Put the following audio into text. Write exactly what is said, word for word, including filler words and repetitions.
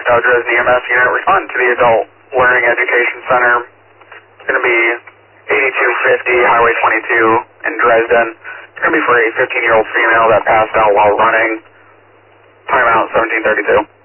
South Dresden E M S unit, respond to the Adult Learning Education Center. It's going to be eighty-two fifty Highway twenty-two in Dresden. It's going to be for a fifteen-year-old female that passed out while running. Timeout seventeen thirty-two.